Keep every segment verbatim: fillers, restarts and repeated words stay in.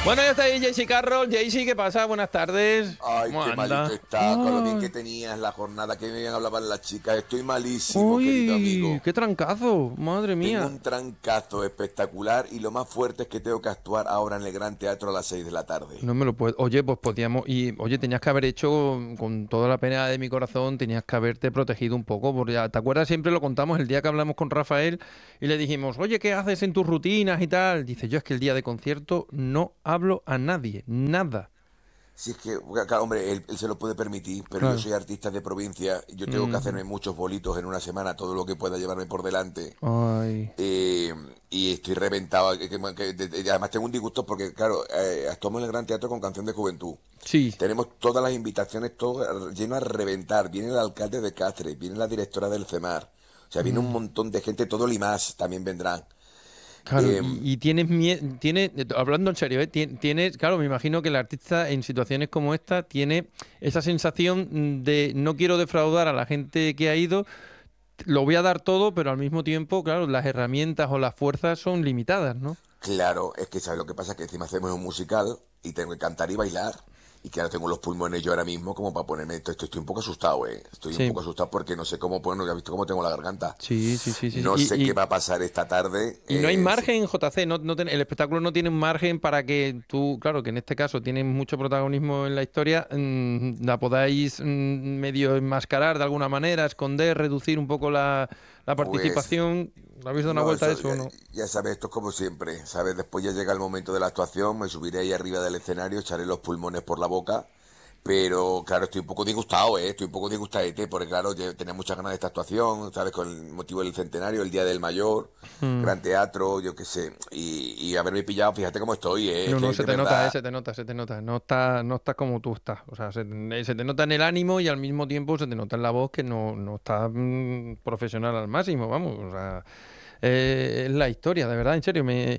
Bueno, ya está ahí Jaycee Carroll. Jaycee, ¿qué pasa? Buenas tardes. Ay, ¿Cómo qué anda? malito está, con lo bien que Ay, tenías la jornada, que bien hablaban las chicas. Estoy malísimo, querido uy, amigo. qué trancazo. Madre Tengo mía. un trancazo espectacular y lo más fuerte es que tengo que actuar ahora en el Gran Teatro a las seis de la tarde. No me lo puedo. Oye, pues podíamos. Y, oye, tenías que haber hecho, con toda la pena de mi corazón, tenías que haberte protegido un poco. Porque ya, ¿te acuerdas? Siempre lo contamos el día que hablamos con Rafael y le dijimos, oye, ¿qué haces en tus rutinas y tal? Dice, yo es que el día de concierto no hablo a nadie, nada. Si es que, claro, hombre, él, él se lo puede permitir, pero yo Claro. soy artista de provincia, yo tengo que Ujú. hacerme muchos bolitos en una semana, todo lo que pueda llevarme por delante. Ay. Eh, y estoy reventado. que- que- que- de- de- además tengo un disgusto porque, claro, eh, actuamos en el Gran Teatro con Canción de Juventud. Sí. Tenemos todas las invitaciones, todo lleno a reventar. Viene el alcalde de Cáceres, viene la directora del CEMAR. O sea, viene un Mm. montón de gente, todo Limas también vendrán. Claro, Eh, y, y tienes miedo, tiene, hablando en serio, ¿eh? Tien- Tienes, claro, me imagino que el artista en situaciones como esta tiene esa sensación mm, de no quiero defraudar a la gente que ha ido, lo voy a dar todo, pero al mismo tiempo, claro, las herramientas o las fuerzas son limitadas, ¿no? claro, es que sabes lo que pasa, que encima hacemos un musical y tengo que cantar y bailar. Y claro, tengo los pulmones yo ahora mismo como para ponerme esto. Estoy, estoy un poco asustado, eh. Estoy un Sí, poco asustado porque no sé cómo, bueno, ya has visto cómo tengo la garganta. sí, sí, sí, sí. Sí. No sé Y, qué y, va a pasar esta tarde. y no hay eh, margen, J C, no, no ten- el espectáculo no tiene un margen para que tú, claro, que en este caso tienes mucho protagonismo en la historia, mm, la podáis mm, medio enmascarar de alguna manera, esconder, reducir un poco la, la pues participación. ¿Le habéis dado una no, vuelta a eso eso o ya, no? ya sabes, esto es como siempre, ¿sabes? Después ya llega el momento de la actuación, me subiré ahí arriba del escenario, echaré los pulmones por la boca, pero claro, estoy un poco disgustado, ¿eh? Estoy un poco disgustadete, porque claro, ya tenía muchas ganas de esta actuación, ¿sabes? Con el motivo del centenario, el Día del Mayor, Mm. Gran Teatro, yo qué sé, y, y haberme pillado, fíjate cómo estoy, ¿eh? Es No, no, que se de te nota, eh, verdad, se te nota, se te nota. No estás no estás como tú estás. O sea, se, te se te nota en el ánimo y al mismo tiempo se te nota en la voz que no, no estás mm, profesional al máximo, vamos. O sea, eh, es la historia, de verdad, en serio. Me,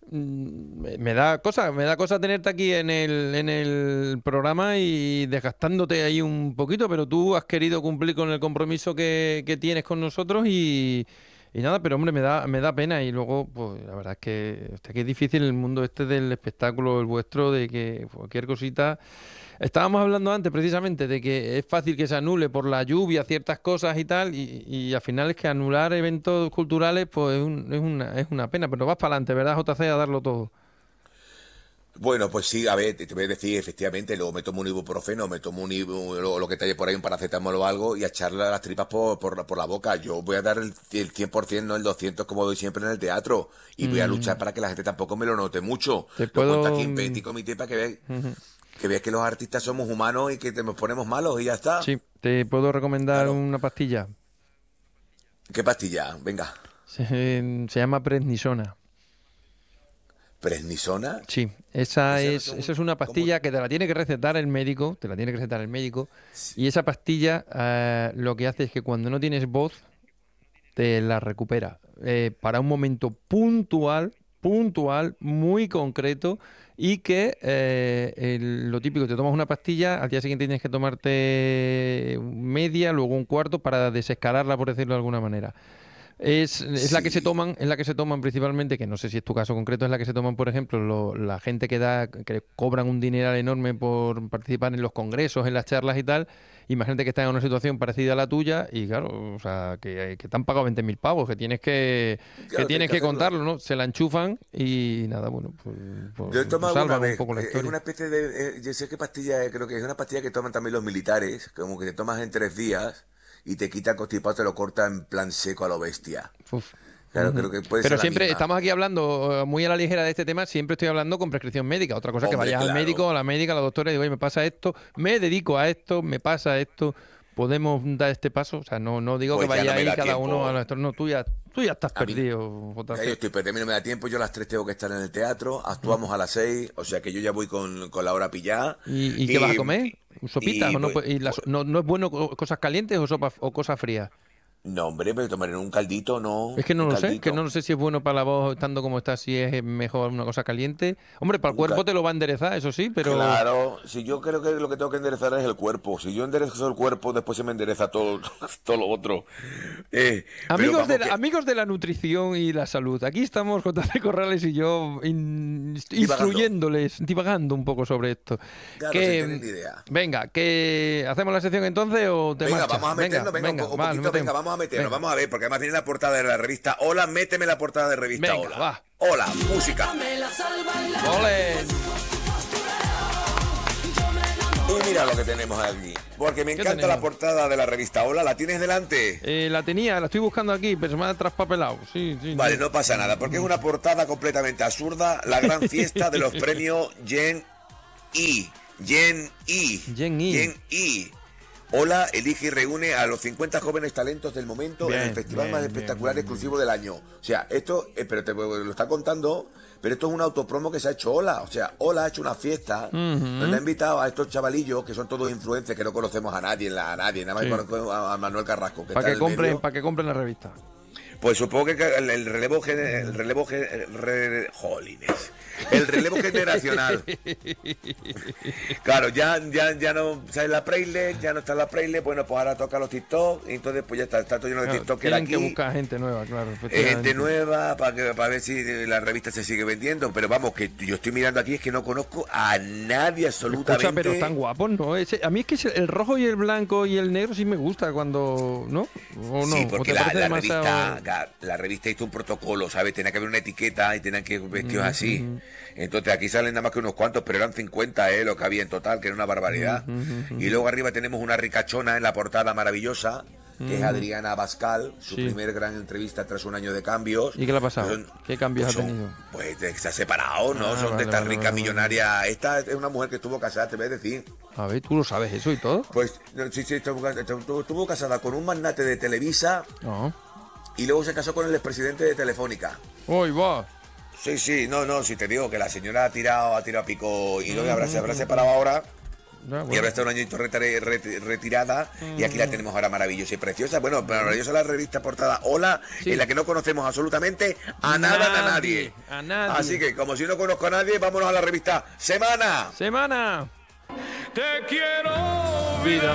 mm, me, me da cosa, me da cosa tenerte aquí en el, en el programa y desgastándote ahí un poquito, pero tú has querido cumplir con el compromiso que, que tienes con nosotros y, y nada, pero hombre, me da, me da pena y luego, pues la verdad es que, hostia, que es difícil el mundo este del espectáculo, el vuestro, de que cualquier cosita. Estábamos hablando antes precisamente de que es fácil que se anule por la lluvia ciertas cosas y tal, y, y al final es que anular eventos culturales, pues es, un- es una, es una pena, pero vas para adelante, ¿verdad, J C? A darlo todo. bueno, pues sí, a ver, te, te voy a decir, efectivamente, luego me tomo un ibuprofeno, me tomo un ibu, lo, lo que te haya por ahí, un paracetamol o algo, y a echarle las tripas por, por, la- por la boca. Yo voy a dar el, el cien por ciento, no el doscientos como doy siempre en el teatro, y voy a luchar Mm, para que la gente tampoco me lo note mucho. te Lo cuento aquí puedo... en mm, Petit Comité para que veáis ujú. que, veáis que los artistas somos humanos y que te, nos ponemos malos y ya está. Sí, te puedo recomendar Claro. una pastilla. ¿Qué pastilla? Venga. Se, se llama prednisona. ¿Prednisona? Sí, esa Esa no es, sé esa muy- es una ¿Cómo? pastilla que te la tiene que recetar el médico, te la tiene que recetar el médico, y esa pastilla eh, lo que hace es que cuando no tienes voz, te la recupera eh, para un momento puntual, puntual, muy concreto, y que eh, el- lo típico, te tomas una pastilla, al día siguiente tienes que tomarte media, luego un cuarto para desescalarla, por decirlo de alguna manera. Es, es la que se Sí. toman, es la que se toman principalmente, que no sé si es tu caso concreto, es la que se toman, por ejemplo, lo- la gente que da, que cobran un dineral enorme por participar en los congresos, en las charlas y tal. Imagínate que están en una situación parecida a la tuya y claro, o sea, que, que te han pagado veinte mil pavos, que tienes que, que Claro, tienes tienes que que hacerla. contarlo, ¿no? Se la enchufan y nada, bueno, pues, pues- Yo he pues tomado alguna salvan un vez. poco la eh, Es historia. una especie de. eh, Yo sé qué pastilla es, creo que es una pastilla que toman también los militares, como que te tomas en tres días y te quita el constipado, te lo corta en plan seco a lo bestia. Uf. Claro, Ujú. creo que puede Pero ser la siempre misma. estamos aquí hablando eh, muy a la ligera de este tema, siempre estoy hablando con prescripción médica. Otra cosa que Hombre, vayas al médico, claro. a la médica, a la doctora y digo, oye, me pasa esto, me dedico a esto, me pasa esto, podemos dar este paso. O sea, no, no digo que Pues ya vaya no me ahí da cada uno a tiempo. nuestro. No, tú ya, tú ya estás A mí, perdido, ya yo J C. estoy perdido, a mí no me da tiempo. Yo a las tres tengo que estar en el teatro. Actuamos a las seis, o sea que yo ya voy con, con la hora pillada. ¿Y, y qué vas a Y, comer? ¿Sopitas y o no? voy, pu- y las- pues, no, no es bueno co- cosas calientes o sopas o cosas frías? No, hombre, pero tomaré un caldito, no. Es que no Un lo sé, que caldito. no sé si es bueno para la voz estando como está, si es mejor una cosa caliente. Hombre, para el Un cuerpo ca- te lo va a enderezar, eso sí, pero Claro, si yo creo que lo que tengo que enderezar es el cuerpo. Si yo enderezo el cuerpo, después se me endereza todo, todo lo otro. Eh, pero amigos de vamos la, que amigos de la nutrición y la salud, aquí estamos J C Corrales y yo in- divagando. instruyéndoles, divagando un poco sobre esto. Claro, sin tener Que ni idea. venga, que hacemos la sección entonces o te Venga, marchas. vamos a Venga, meternos, venga, un, venga, po- un va, nos poquito, venga, metemos. vamos a meternos, Venga, vamos a ver, porque además viene la portada de la revista Hola, méteme la portada de revista venga, Hola. va. Hola, música. ¡Ole! Y mira lo que tenemos aquí. Porque me ¿Qué encanta la tenemos? portada de la revista Hola, ¿la tienes delante? Eh, la tenía, la estoy buscando aquí, pero se me ha traspapelado. Sí, sí, Vale, sí. no pasa nada, porque es una portada completamente absurda, la gran fiesta de los premios Gen I. Gen I. Gen I. Gen I. Hola elige y reúne a los cincuenta jóvenes talentos del momento en Bien, el festival bien, más bien, espectacular bien, exclusivo del año. O sea, esto, eh, pero te lo está contando, pero esto es un autopromo que se ha hecho Hola. O sea, Hola ha hecho una fiesta donde ha invitado a estos chavalillos que son todos influencers que no conocemos a nadie, a nadie, nada más Sí. conozco a, a Manuel Carrasco. Que Para está que en el compren, medio. para que compren la revista. Pues supongo que el, el relevo, gener- el relevo, ge- re- jolines, el relevo generacional. Claro, ya, ya, ya no sale la playlist, ya no está la playlist, bueno, pues ahora toca los TikTok, y entonces pues ya está, está todo lleno de Claro, TikTok tienen aquí. que buscar gente nueva, claro. eh, efectivamente. gente nueva para que para ver si la revista se sigue vendiendo, pero vamos, que yo estoy mirando aquí es que no conozco a nadie absolutamente. Escucha, pero están guapos, ¿no? Ese- a mí es que ese- el rojo y el blanco y el negro sí me gusta cuando... ¿No? ¿O no? Sí, ¿O porque te la, parece la demasiado- revista la, la revista hizo un protocolo, ¿sabes? Tenía que haber una etiqueta y tenían que ir vestidos así. Entonces aquí salen nada más que unos cuantos, pero eran cincuenta, ¿eh? Lo que había en total, que era una barbaridad. Y luego arriba tenemos una ricachona en la portada maravillosa, que es Adriana Abascal, su Sí. primer gran entrevista tras un año de cambios. ¿Y qué le ha pasado? Son- ¿Qué cambios pues ha son- tenido? Pues de- se ha separado, ¿no? Ah, son vale, de esta vale, rica vale, vale. millonaria. Esta es una mujer que estuvo casada, te voy a decir. A ver, ¿tú lo sabes eso y todo? Pues no, sí, sí, estuvo, estuvo- estuvo casada con un magnate de Televisa No. y luego se casó con el expresidente de Telefónica. ¡Uy, va! Sí, sí, no, no, si te digo que la señora ha tirado, ha tirado a pico y luego habrá, se habrá separado ahora Ya, y bueno. habrá estado un añito retire- reti- retirada y aquí la tenemos ahora maravillosa y preciosa. Bueno, maravillosa la revista portada Hola, Sí. en la que no conocemos absolutamente a nada, ni a nadie. A nadie. Así que, como si no conozco a nadie, vámonos a la revista Semana. ¡Semana! Te quiero, Vida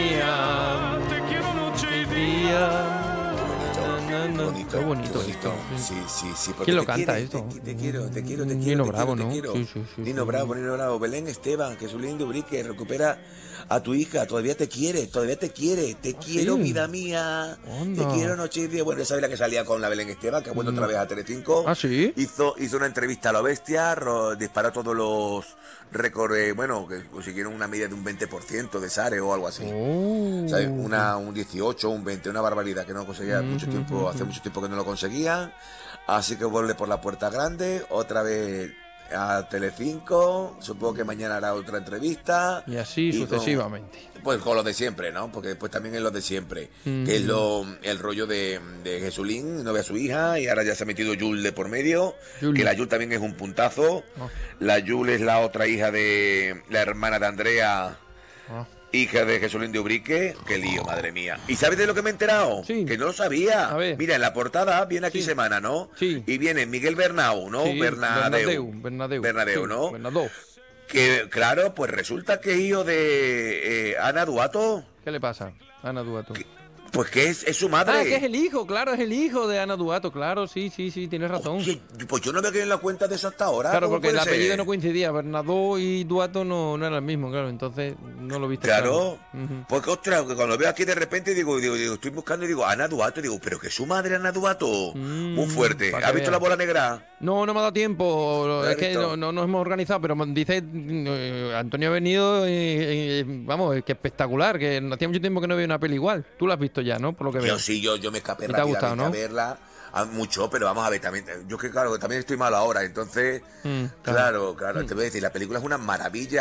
mía. te quiero noche y día. Día. Qué no, bonito, qué bonito qué esto. Sí, sí, sí. porque ¿Quién lo te canta quiere, esto? Te, te quiero, te quiero, te Mm, quiero. Nino te Bravo, quiero, ¿no? te quiero. Sí, sí, sí, Nino sí. Bravo, Nino Bravo. Belén Esteban, Jesulín de Ubrique, recupera a tu hija. Todavía te quiere, todavía te quiere. Te quiero, sí? vida mía. Anda. Te quiero, noche y día. Bueno, esa es la que salía con la Belén Esteban, que ha vuelto otra vez a Telecinco. ¿Ah, sí? Hizo, hizo una entrevista a lo bestia, ro- disparó todos los récords, eh, bueno, que consiguieron una media de un veinte por ciento de Sare o algo así. Oh. ¿Sabes? Una, un dieciocho, un veinte, una barbaridad que no conseguía mucho tiempo, hace mucho tiempo que no lo conseguía. Así que vuelve por la puerta grande, otra vez a Telecinco, supongo que mañana hará otra entrevista. Y así con- sucesivamente. pues con lo de siempre, ¿no? Porque después también es lo de siempre, que es lo, el rollo de, de Jesulín, no ve a su hija, y ahora ya se ha metido Yul de por medio, Yul. que la Yul también es un puntazo. Ah. La Yul es la otra hija de la hermana de Andrea, Ah. hija de Jesulín de Ubrique. Qué lío, madre mía. ¿Y sabes de lo que me he enterado? Sí. Que no lo sabía. A ver. Mira, en la portada viene aquí Sí. Semana, ¿no? Sí. Y viene Miguel Bernau, ¿no? Sí, Bernadeu. Bernadeu. Bernadeu, Sí, ¿no? Bernadou. Que, claro, pues resulta que es hijo de eh, Ana Duato. ¿Qué le pasa? Ana Duato. Pues que es, es su madre. Ah, que es el hijo, claro, es el hijo de Ana Duato, claro, sí, sí, sí, tienes razón. Oye, pues yo no me quedé en la cuenta de eso hasta ahora. Claro, ¿Cómo porque el puede apellido ser? no coincidía, Bernadou y Duato no, no eran el mismo, claro, entonces no lo viste. Claro, Ujú. porque ostras, que cuando veo aquí de repente digo, digo, digo, estoy buscando y digo, Ana Duato, y digo, pero que es su madre Ana Duato. Muy fuerte. para que ¿Has visto veas. la bola negra? No, no me ha dado tiempo, ¿Lo has es que visto? no, no nos hemos organizado, pero me dice, eh, Antonio ha venido, y, y, vamos, es que espectacular, que hacía mucho tiempo que no veía una peli igual. Tú la has visto ya, ¿no? Por lo que veo. Yo sí, yo, yo me escapé ¿Y te ha rápidamente gustado, no? a verla. Ah, mucho, pero vamos a ver, también, yo que claro, también estoy malo ahora, entonces, Mm, claro, claro, te voy a decir, la película es una maravilla,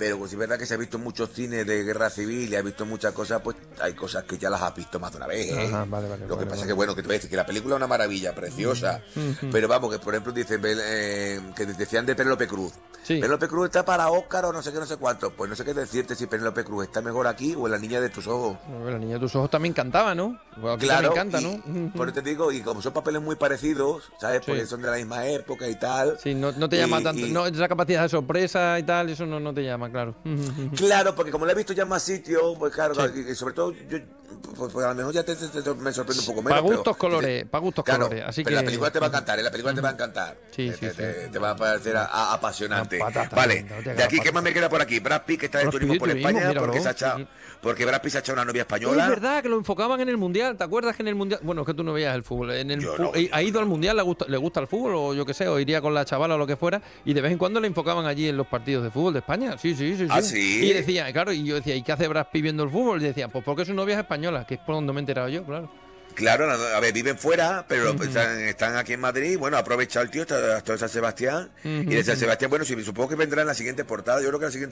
pero pues, si es verdad que se ha visto muchos cines de guerra civil y has visto muchas cosas, pues hay cosas que ya las has visto más de una vez, ¿eh? Ajá, vale, vale, Lo que vale, pasa vale. es que, bueno, que te voy a decir que la película es una maravilla, preciosa, pero vamos, que por ejemplo dicen eh, que decían de Penélope Cruz. Sí. Penélope Cruz está para Óscar o no sé qué, no sé cuánto. Pues no sé qué decirte si Penélope Cruz está mejor aquí o en La niña de tus ojos. La niña de tus ojos también cantaba, ¿no? Bueno, aquí Claro, también canta, y ¿no? por eso te digo, y como son papeles muy parecidos, ¿sabes? Porque Sí. son de la misma época y tal. Sí, no, no te y- llama tanto, y- no, esa capacidad de sorpresa y tal, eso no, no te llama, claro. Claro, porque como lo he visto ya en más sitios, pues claro, Sí. y, y sobre todo, yo, pues, pues a lo mejor ya te, te- te- me sorprende un poco menos. Para pero- gustos colores, para gustos Claro, colores, así pero que... la película te va a encantar, ¿eh? La película te va a encantar. Sí, te, sí, te, sí. te- te va a parecer a- a- apasionante. Una patata, Vale, no te hagas de aquí, la ¿qué más patata. me queda por aquí? Brad Pitt, que está de Brad turismo Pitt, por turismo, España, míralo, porque, se ha echado- sí, sí. porque Brad Pitt se ha echado una novia española. Es verdad que lo enfocaban en el mundial. ¿Te acuerdas que en el mundial? Bueno, es que tú no veías el fútbol. En el Yo fu- no, eh, yo ha ido al mundial, le gusta, le gusta el fútbol o yo qué sé, o iría con la chavala o lo que fuera. Y de vez en cuando le enfocaban allí en los partidos de fútbol de España. Sí, sí, sí. ¿Ah, sí. sí? Y decía, claro, y yo decía, ¿y qué hace Brad Pitt viendo el fútbol? Y decía, pues porque su novia es española, que es por donde me he enterado yo, claro. Claro, no, a ver, viven fuera, pero están, están aquí en Madrid. Bueno, ha aprovechado el tío hasta, hasta San Sebastián. Y de San Sebastián, bueno, sí, supongo que vendrá en la siguiente portada. Yo creo que la siguiente